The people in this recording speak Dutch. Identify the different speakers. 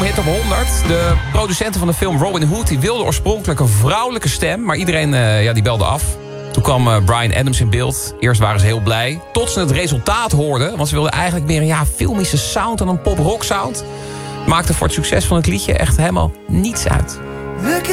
Speaker 1: Hit Top 100. De producenten van de film Robin Hood die wilden oorspronkelijk een vrouwelijke stem. Maar iedereen die belde af. Toen kwam Bryan Adams in beeld. Eerst waren ze heel blij. Tot ze het resultaat hoorden. Want ze wilden eigenlijk meer een filmische sound dan een pop-rock sound. Maakte voor het succes van het liedje echt helemaal niets uit.